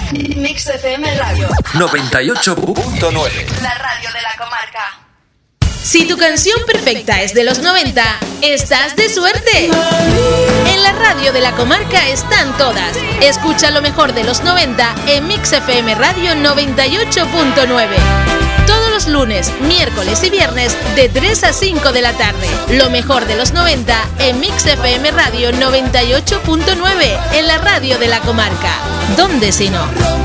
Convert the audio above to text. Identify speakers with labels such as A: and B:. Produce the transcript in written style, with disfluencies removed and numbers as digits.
A: Mix FM Radio
B: 98.9.
A: La radio de la comarca.
C: Si tu canción perfecta es de los 90, estás de suerte. En la radio de la comarca están todas. Escucha lo mejor de los 90 en Mix FM Radio 98.9. Todos los lunes, miércoles y viernes de 3 a 5 de la tarde. Lo mejor de los 90 en Mix FM Radio 98.9 en la radio de la comarca. ¿Dónde si no?